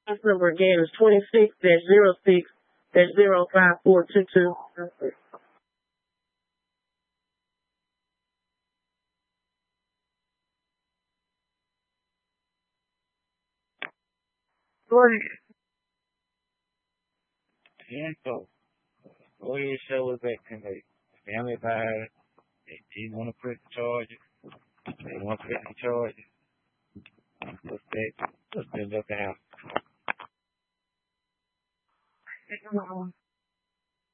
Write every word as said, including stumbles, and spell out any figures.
This number again is twenty-six dash zero six dash zero five four two two. Go ahead. Info. Go ahead, show us that tonight. Family about it. They didn't want to press the charges. They want to press the charges. What's that? Let's build up the house.